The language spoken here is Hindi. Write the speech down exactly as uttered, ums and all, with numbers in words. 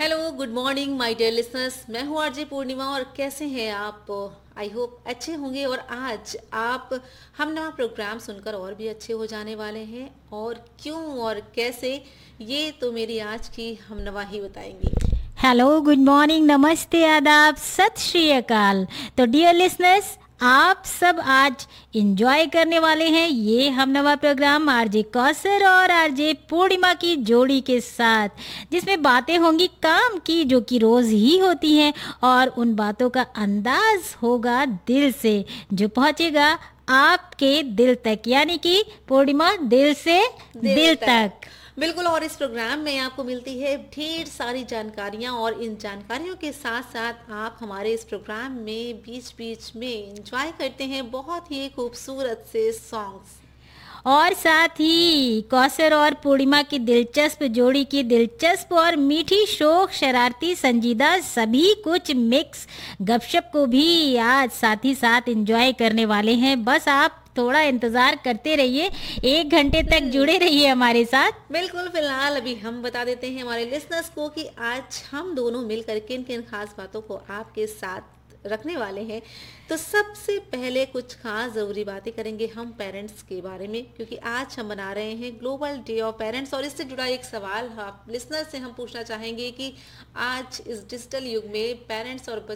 Hello, good morning my dear listeners. मैं हूँ आरजे पूर्णिमा और कैसे हैं आप? आई होप अच्छे होंगे। और आज आप हम नवा प्रोग्राम सुनकर और भी अच्छे हो जाने वाले हैं। और क्यों और कैसे, ये तो मेरी आज की हम नवा ही बताएंगी। हेलो, गुड मॉर्निंग, नमस्ते, आदाब, सत श्री अकाल। तो डियर लिसनर्स, आप सब आज इंजॉय करने वाले हैं ये हम नवा प्रोग्राम आरजे कौसर और आरजे पूर्णिमा की जोड़ी के साथ, जिसमें बातें होंगी काम की जो कि रोज़ ही होती हैं, और उन बातों का अंदाज होगा दिल से, जो पहुंचेगा आपके दिल तक, यानी कि पूर्णिमा दिल से दिल दिल तक। तक। बिल्कुल। और इस प्रोग्राम में आपको मिलती है ढेर सारी जानकारियां, और इन जानकारियों के साथ साथ आप हमारे इस प्रोग्राम में बीच बीच में एंजॉय करते हैं बहुत ही खूबसूरत से सॉन्ग्स। और साथ ही कौसर और पूर्णिमा की दिलचस्प जोड़ी की दिलचस्प और मीठी, शोक, शरारती, संजीदा, सभी कुछ मिक्स गपशप को भी आज साथ ही साथ एंजॉय करने वाले हैं। बस आप थोड़ा इंतज़ार करते रहिए, एक घंटे तक जुड़े रहिए हमारे साथ। बिल्कुल। फिलहाल अभी हम बता देते हैं हमारे लिसनर्स को कि आज हम दोनों मिलकर किन किन खास बातों को आपके साथ रखने वाले हैं। तो सबसे पहले कुछ खास ज़रूरी बातें करेंगे हम पेरेंट्स के बारे में, क्योंकि आज हम मना रहे हैं ग्लोबल डे ऑफ पेरेंट्स। और इससे जुड़ा एक सवाल आप लिसनर से हम पूछना चाहेंगे कि आज इस डिजिटल युग में पेरेंट्स और